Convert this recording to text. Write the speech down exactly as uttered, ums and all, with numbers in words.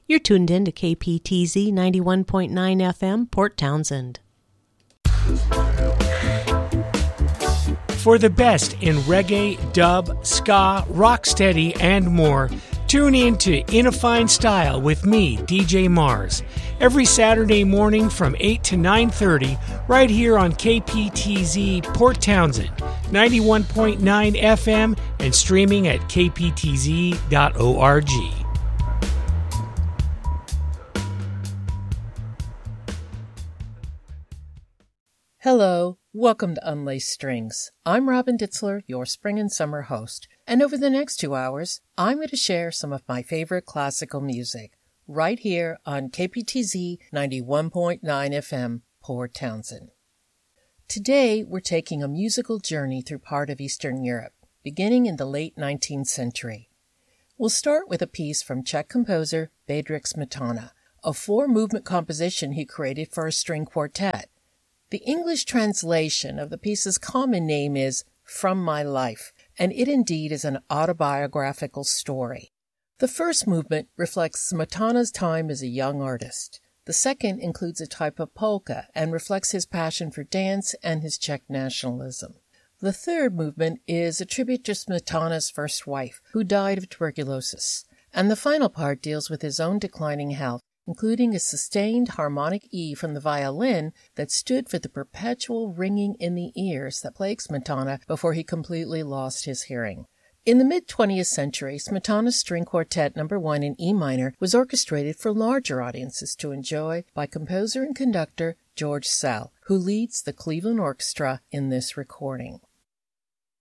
You're tuned in to K P T Z ninety-one point nine F M, Port Townsend. For the best in reggae, dub, ska, rocksteady, and more, tune in to In a Fine Style with me, D J Mars, every Saturday morning from eight to nine thirty, right here on K P T Z Port Townsend, ninety-one point nine F M, and streaming at k p t z dot org. Hello, welcome to Unlaced Strings. I'm Robin Ditzler, your spring and summer host, and over the next two hours, I'm going to share some of my favorite classical music, right here on K P T Z ninety-one point nine F M, Port Townsend. Today, we're taking a musical journey through part of Eastern Europe, beginning in the late nineteenth century. We'll start with a piece from Czech composer Bedřich Smetana, a four-movement composition he created for a string quartet. The English translation of the piece's common name is From My Life, and it indeed is an autobiographical story. The first movement reflects Smetana's time as a young artist. The second includes a type of polka and reflects his passion for dance and his Czech nationalism. The third movement is a tribute to Smetana's first wife, who died of tuberculosis. And the final part deals with his own declining health, including a sustained harmonic E from the violin that stood for the perpetual ringing in the ears that plagued Smetana before he completely lost his hearing. In the mid-twentieth century, Smetana's String Quartet number one in E minor was orchestrated for larger audiences to enjoy by composer and conductor George Szell, who leads the Cleveland Orchestra in this recording.